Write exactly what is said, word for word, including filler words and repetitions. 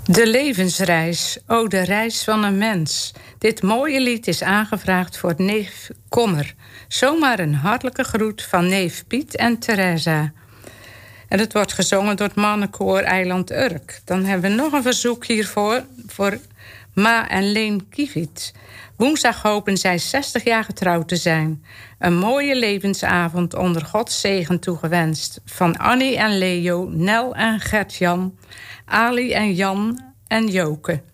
De levensreis, o de reis van een mens. Dit mooie lied is aangevraagd voor neef Kommer. Zomaar een hartelijke groet van neef Piet en Theresa. En het wordt gezongen door het mannenkoor Eiland Urk. Dan hebben we nog een verzoek hiervoor voor Ma en Leen Kievit. Woensdag hopen zij zestig jaar getrouwd te zijn. Een mooie levensavond onder Gods zegen toegewenst. Van Annie en Leo, Nel en Gert-Jan, Ali en Jan en Joke.